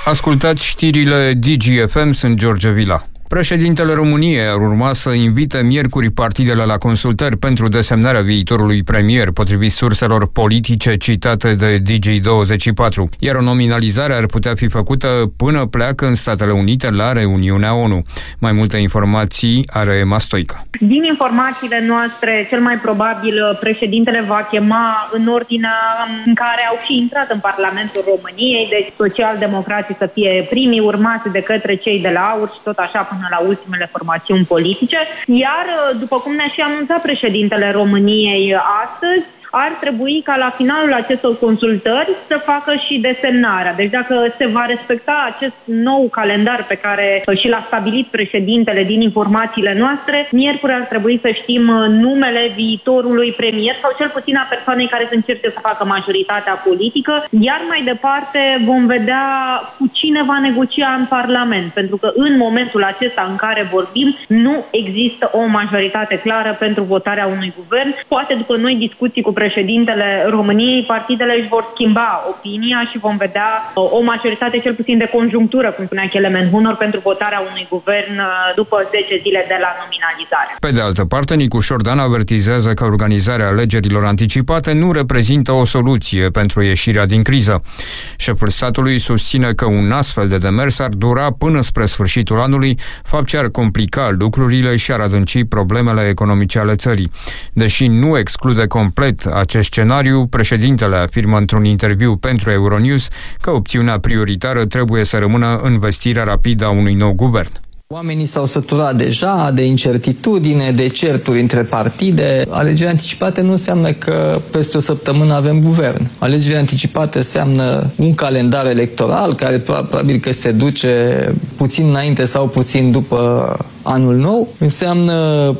Ascultați știrile DGFM, sunt George Vila. Președintele României ar urma să invite miercuri partidele la consultări pentru desemnarea viitorului premier, potrivit surselor politice citate de Digi24, iar o nominalizare ar putea fi făcută până pleacă în Statele Unite la reuniunea ONU. Mai multe informații are Emma Stoica. Din informațiile noastre, cel mai probabil președintele va chema în ordinea în care au și intrat în Parlamentul României, deci socialdemocrații să fie primii, urmați de către cei de la AUR și tot așa până la ultimele formațiuni politice. Iar, după cum ne-a și anunțat președintele României astăzi, ar trebui ca la finalul acestor consultări să facă și desemnarea. Deci dacă se va respecta acest nou calendar pe care și l-a stabilit președintele din informațiile noastre, miercuri ar trebui să știm numele viitorului premier sau cel puțin a persoanei care să încerce să facă majoritatea politică, iar mai departe vom vedea cu cine va negocia în Parlament, pentru că în momentul acesta în care vorbim nu există o majoritate clară pentru votarea unui guvern. Poate după noi discuții cu președintele României, partidele își vor schimba opinia și vom vedea o majoritate cel puțin de conjunctură, cum spunea Kelemen Hunor, pentru votarea unui guvern după 10 zile de la nominalizare. Pe de altă parte, Nicu Șordan avertizează că organizarea alegerilor anticipate nu reprezintă o soluție pentru ieșirea din criză. Șeful statului susține că un astfel de demers ar dura până spre sfârșitul anului, fapt ce ar complica lucrurile și ar adânci problemele economice ale țării. Deși nu exclude complet acest scenariu, președintele afirmă într-un interviu pentru Euronews că opțiunea prioritară trebuie să rămână învestirea rapidă a unui nou guvern. Oamenii s-au săturat deja de incertitudine, de certuri între partide. Alegerile anticipate nu înseamnă că peste o săptămână avem guvern. Alegerile anticipate înseamnă un calendar electoral care probabil că se duce puțin înainte sau puțin după anul nou. Înseamnă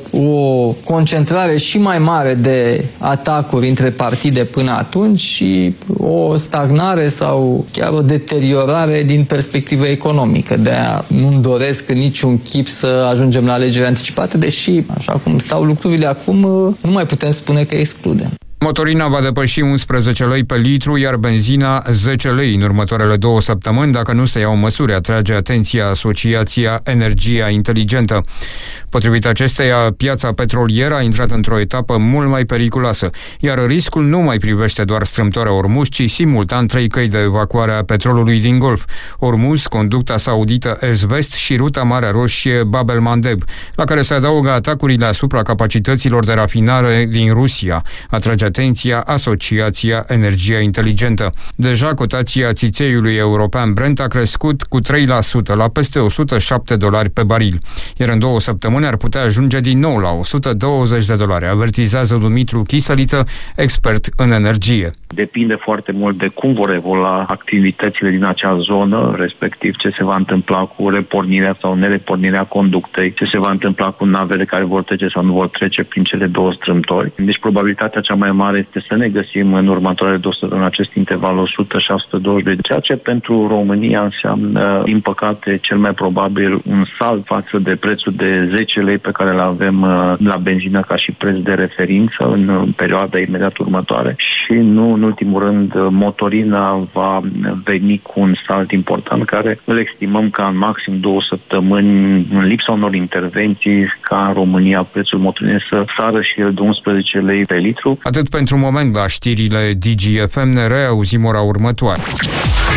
o concentrare și mai mare de atacuri între partide până atunci și o stagnare sau chiar o deteriorare din perspectivă economică. De-aia nu-mi doresc în niciun chip să ajungem la alegeri anticipate, deși, așa cum stau lucrurile acum, nu mai putem spune că excludem. Motorina va depăși 11 lei pe litru, iar benzina 10 lei în următoarele 2 săptămâni, dacă nu se iau măsuri, atrage atenția Asociația Energia Inteligentă. Potrivit acesteia, piața petrolieră a intrat într-o etapă mult mai periculoasă, iar riscul nu mai privește doar strâmtoarea Ormuz, ci simultan 3 căi de evacuare a petrolului din Golf: Ormuz, conducta saudită est-vest și ruta Marea Roșie Bab-el-Mandeb, la care se adaugă atacurile asupra capacităților de rafinare din Rusia, atrage atenția Asociația Energia Inteligentă. Deja cotația țițeiului european Brent a crescut cu 3% la peste $107 pe baril, iar în 2 săptămâni ar putea ajunge din nou la $120, avertizează Dumitru Chisăliță, expert în energie. Depinde foarte mult de cum vor evolua activitățile din acea zonă, respectiv ce se va întâmpla cu repornirea sau nerepornirea conductei, ce se va întâmpla cu navele care vor trece sau nu vor trece prin cele 2 strâmtori. Deci probabilitatea cea mai mare este să ne găsim în următoarele 2 săptămâni acest interval 100-120, ceea ce pentru România înseamnă, din păcate, cel mai probabil un salt față de prețul de 10 lei pe care îl avem la benzină ca și preț de referință în perioada imediat următoare și nu în ultimul rând motorina va veni cu un salt important care îl estimăm ca în maxim 2 săptămâni, în lipsa unor intervenții, ca în România prețul motorinei să sară și el de 11 lei pe litru. Atât pentru moment la știrile DGFM, ne reauzim ora următoare.